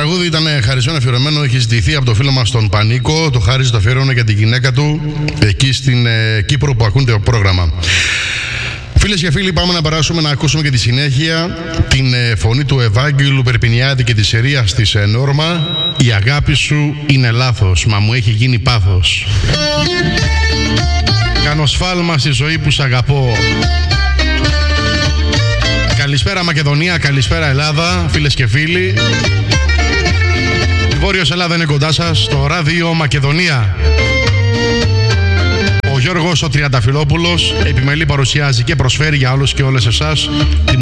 τραγούδι ήταν χαρισμένο, αφιερωμένο, έχει ζητηθεί από το φίλο μας τον Πανίκο. Το χάριζε, το αφιερώνω για τη γυναίκα του εκεί στην Κύπρο που ακούνε το πρόγραμμα. Φίλες και φίλοι, πάμε να περάσουμε να ακούσουμε και τη συνέχεια την φωνή του Ευάγγελου Περπινιάδη και της Ερίας της Νόρμα. Η αγάπη σου είναι λάθος, μα μου έχει γίνει πάθος. Κάνω σφάλμα στη ζωή που σ' αγαπώ. Καλησπέρα Μακεδονία, καλησπέρα Ελλάδα, φίλες και φίλοι. Η Βόρειος Ελλάδα είναι κοντά σας, στο ράδιο Μακεδονία. Ο Γιώργος ο Τριανταφυλόπουλος επιμελή παρουσιάζει και προσφέρει για όλους και όλες εσάς